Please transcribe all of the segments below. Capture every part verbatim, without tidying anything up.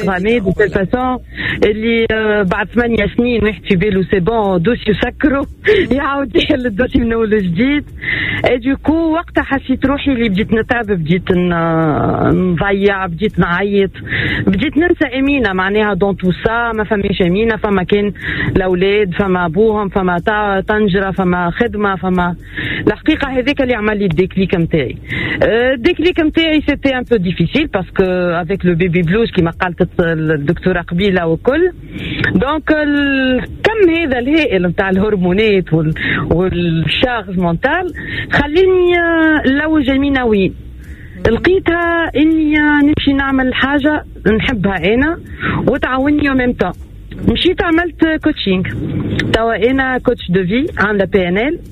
بروغرامي دو تيل فاسون اللي بعد ثمانية سنين واحد في بالو سي بون دوسي يسكروا يعاود يحل الدوسي من اول جديد. اي دوكو وقتها حسيت روحي اللي بديت نتعب، بديت نضيع، بديت نعيط، بديت ننسى امينه معناها دون تو سا. ما فماش امينه، فما كان الاولاد، فما ابوهم، فما طنجره، فما خدمه، فما الحقيقه هذاك اللي عمل لي الديكليك نتاعي. الديكليك نتاعي سيتي ان بو ديفيسيل باسكو افيك لو بيبي بلوز كيما قالت الدكتوره قبيله وكل. دونك الكم هذا الهائل نتاع الهرمونات والشارج مونتال خليني نلوج يمينة وين. لقيتها اني نمشي نعمل حاجه نحبها انا وتعاوني يوم امتى. مشيت عملت كوتشينغ، توا انا كوتش دو في عامله بي ان ال،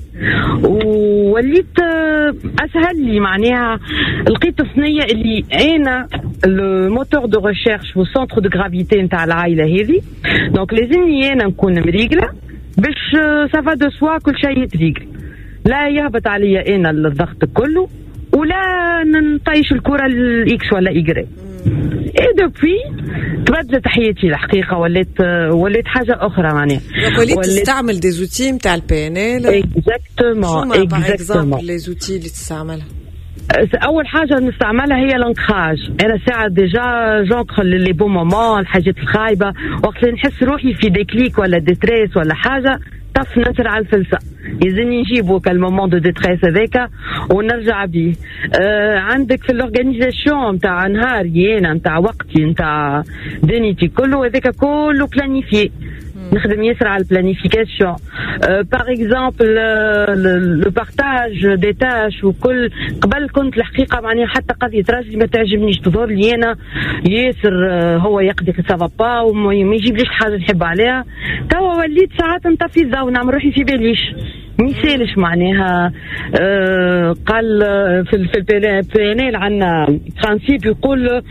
ووليت اسهل لي معناها. لقيت الثنيه اللي انا الموتور دو ريشيرش والسونتر دو غرافيتي نتاع العائله هذه. دونك لازمني انا نكون مريقله باش سافا دو سوا كل شيء يتريقل، لا يهبط عليا انا الضغط كله ولا نطيش الكره الاكس ولا ايجري. اي دوبوي تبدلت حياتي الحقيقه، وليت وليت حاجه اخرى معناها. وليت تستعمل دي زوتي نتاع البي ان ال. اكزاكتومون اكزاكتومون. لي زوتي اللي تستعملها اول حاجه نستعملها هي لانكراج. انا ساعه ديجا جونتر لي بون مومون، الحاجات الخايبه، وقت اللي نحس روحي في ديكليك ولا ديتريس ولا حاجه طف نسر على الفلسه، يزني نجيبو كالمومون دو ديتريس هذاك ونرجع بيه. آه عندك في الاورغانيزاسيون نتاع نهاري انا نتاع وقتي نتاع دنيتي كله هذاك كله بلانيفي، نخدم ياسر على البلانيفيكاسيون. باغ اكزومبل لو بارتاج دي تاش وكل. قبل كنت الحقيقه معناها حتى قضيه راجلي ما تعجبنيش، تظهر لي انا ياسر هو يقضي سافا با وما يجيبليش حاجه نحب عليها. توا وليت ساعات نطفي الضوء ونعمل روحي في باليش ميسالش معناها. آه قال في في البي ان ال عندنا برانسيب يقول آه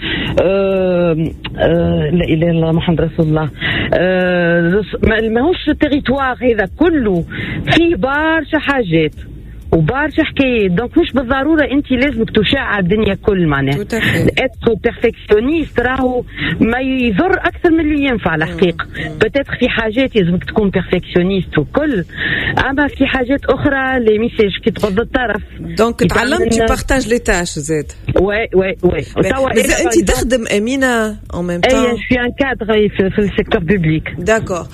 آه لا اله الا الله محمد رسول الله. آه ماهوش التريتوار هذا كله فيه برشا حاجات وبرشا حكايات. دونك مش بالضروره انت لازمك تشاع الدنيا كل معناها. اتر بيرفكسيونيست راهو ما يضر اكثر من اللي ينفع الحقيقه. بتاتر في حاجات لازمك تكون بيرفكسيونيست وكل، اما في حاجات اخرى لي ميساج كي تغض الطرف. دونك تعلمت بارتاج لي تاش زاد. وي وي وي. اذا انت تخدم امينه او ميم طون. اي في ان كادر في السيكتور بوبليك. داكور.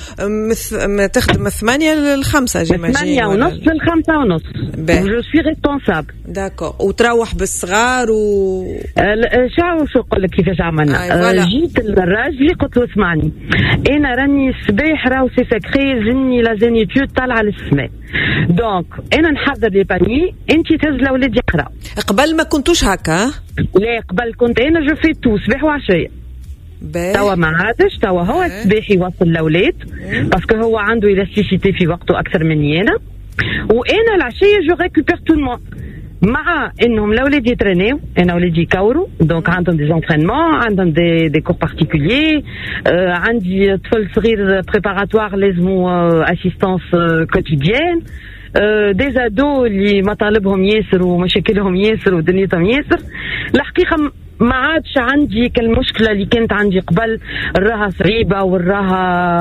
تخدم من ثمانية للخمسة جيماجين. ثمانية ونص للخمسة ونص. جو سوي ريسبونسابل. داكور. وتروح بالصغار و شاو شو نقول لك كيفاش عملنا. آه جيت للراجل قلت له اسمعني انا راني الصباح راهو سي سكري زني لا زينيتود طالعه للسماء. دونك انا نحضر لي باني، انت تهز الاولاد يقراو. قبل ما كنتوش هكا؟ لا قبل كنت انا جو في تو صباح وعشيه. توا ما عادش، توا هو الصباح يوصل الاولاد باسكو هو عنده الاستيسيتي في وقته اكثر مني انا، وانا العشيه جو ريكوبير تو المون. مع انهم الاولاد يترينيو، انا ولادي يكوروا دونك عندهم دي زونترينمون، عندهم دي دي كور بارتيكولير. آه عندي طفل صغير بريباراتوار لازمو اسيستانس كوتيديان. آه دي زادو اللي مطالبهم ياسر ومشاكلهم ياسر ودنيتهم ياسر. الحقيقه ما عادش عندي كالمشكله اللي كانت عندي قبل، راها صعيبه وراها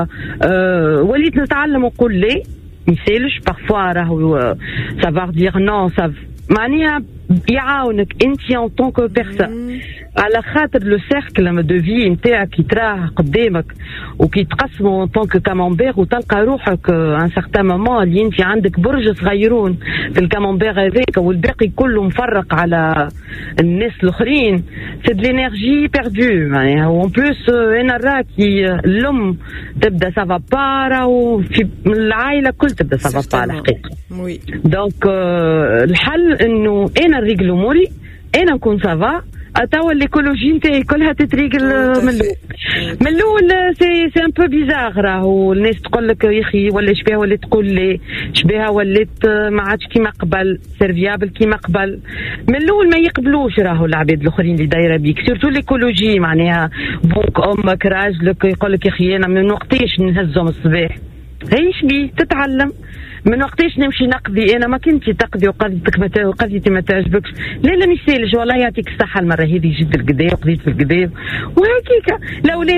آه وليت نتعلم ونقول لي ميسالش بارفوا راهو سافار دير نو ساف معناها يعاونك انت ان طونك بيرسون على خاطر لو سيركل دو في نتاعك يتراه قدامك وكي تقسموا ان طونك كامامبير وتلقى روحك ان سارتان مومون اللي انت عندك برج صغيرون في الكامامبير هذاك والباقي كله مفرق على الناس الاخرين. سي دو لينيرجي بيردو معناها. وان بلوس انا راكي الام تبدا سافا با راهو في العائله كل تبدا سافا با الحقيقه. دونك الحل انه انا نريقل اموري، انا نكون سافا. توا الايكولوجي نتاعي كلها تتريقل من الاول. من الاول سي سي ان بو بيزار، راهو الناس تقول لك يا اخي ولا شبيها، ولا تقول لي شبيها ولات ما عادش كيما قبل، سيرفيابل كيما قبل. من الاول ما يقبلوش راهو العباد الاخرين اللي دايره بيك، سورتو الايكولوجي معناها بوك امك راجلك يقول لك يا اخي انا من وقتاش نهزهم الصباح، هيش بي تتعلم. من وقتاش نمشي نقضي، انا ما كنتي تقضي وقضيتك ما وقضيتي ما تعجبكش، لا لا ميسالش والله يعطيك الصحه المره هذه جيت القضاء وقضيت في القضاء وهكيك. الاولاد